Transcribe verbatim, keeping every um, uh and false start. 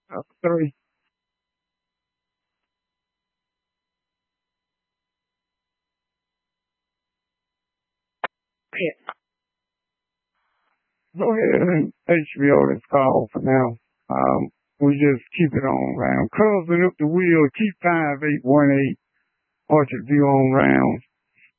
Uh, three. Yeah. Go ahead and H B O this call for now. Um, we just keep it on round. Cousin up the wheel, keep five eight one eight Orchard View on round.